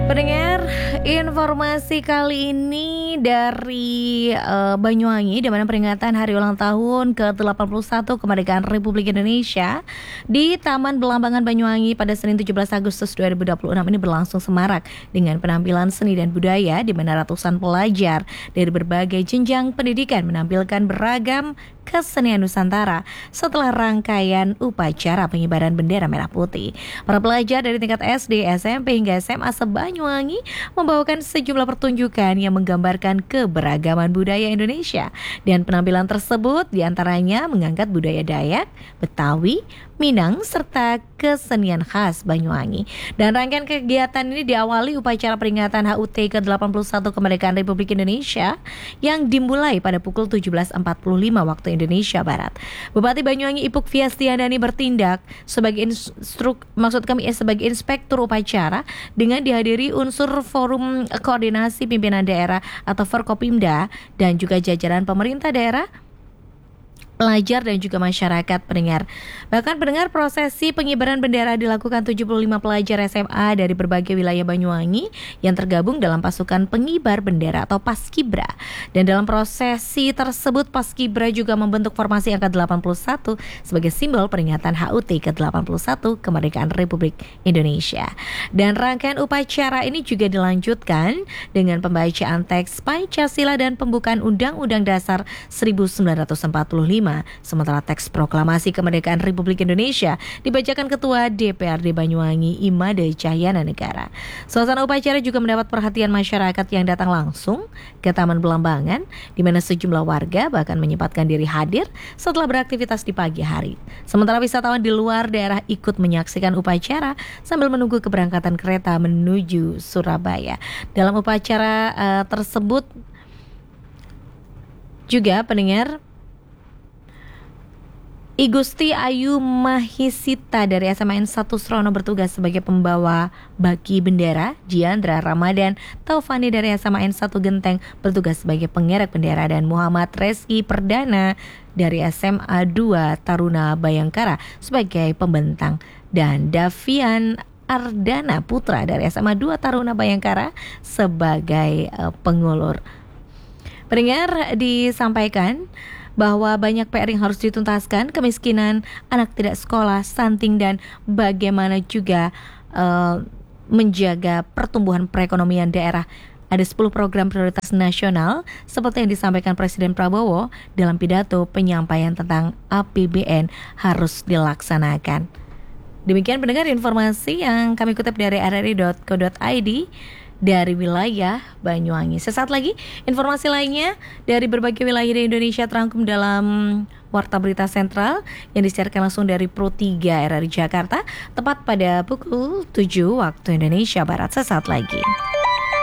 Pendengar, informasi kali ini dari Banyuwangi, di mana peringatan hari ulang tahun ke-81 kemerdekaan Republik Indonesia di Taman Belambangan Banyuwangi pada Senin 17 Agustus 2026 ini berlangsung semarak dengan penampilan seni dan budaya, di mana ratusan pelajar dari berbagai jenjang pendidikan menampilkan beragam kesenian Nusantara setelah rangkaian upacara pengibaran bendera merah putih. Para pelajar dari tingkat SD, SMP hingga SMA se-Banyuwangi membawakan sejumlah pertunjukan yang menggambarkan keberagaman budaya Indonesia, dan penampilan tersebut diantaranya mengangkat budaya Dayak, Betawi, Minang, serta kesenian khas Banyuwangi. Dan rangkaian kegiatan ini diawali upacara peringatan HUT ke-81 kemerdekaan Republik Indonesia yang dimulai pada pukul 17.45 waktu Indonesia Barat. Bupati Banyuwangi Ipuk Fiastiandani bertindak sebagai sebagai inspektur upacara dengan dihadiri unsur Forum Koordinasi Pimpinan Daerah atau Forkopimda dan juga jajaran pemerintah daerah, pelajar dan juga masyarakat pendengar. Bahkan pendengar, prosesi pengibaran bendera dilakukan 75 pelajar SMA dari berbagai wilayah Banyuwangi yang tergabung dalam pasukan pengibar bendera atau Paskibra. Dan dalam prosesi tersebut Paskibra juga membentuk formasi angka 81 sebagai simbol peringatan HUT ke-81 kemerdekaan Republik Indonesia. Dan rangkaian upacara ini juga dilanjutkan dengan pembacaan teks Pancasila dan pembukaan Undang-Undang Dasar 1945. Sementara teks proklamasi kemerdekaan Republik Indonesia dibacakan Ketua DPRD Banyuwangi Imade Cahyana Negara. Suasana upacara juga mendapat perhatian masyarakat yang datang langsung ke Taman Belambangan, di mana sejumlah warga bahkan menyempatkan diri hadir setelah beraktivitas di pagi hari. Sementara wisatawan di luar daerah ikut menyaksikan upacara sambil menunggu keberangkatan kereta menuju Surabaya. Dalam upacara tersebut juga pendengar, I Gusti Ayu Mahisita dari SMA 1 Srono bertugas sebagai pembawa baki bendera, Diandra Ramadan Taufani dari SMA 1 Genteng bertugas sebagai pengerek bendera, dan Muhammad Reski Perdana dari SMA 2 Taruna Bayangkara sebagai pembentang, dan Davian Ardana Putra dari SMA 2 Taruna Bayangkara sebagai pengulur. Pendengar, disampaikan bahwa banyak PR yang harus dituntaskan: kemiskinan, anak tidak sekolah, stunting, dan bagaimana juga menjaga pertumbuhan perekonomian daerah. Ada 10 program prioritas nasional seperti yang disampaikan Presiden Prabowo dalam pidato penyampaian tentang APBN harus dilaksanakan. Demikian pendengar informasi yang kami kutip dari rri.co.id dari wilayah Banyuwangi. Sesaat lagi informasi lainnya dari berbagai wilayah di Indonesia terangkum dalam Warta Berita Sentral yang disiarkan langsung dari Pro 3 RRI Jakarta tepat pada pukul 7 waktu Indonesia Barat. Sesaat lagi.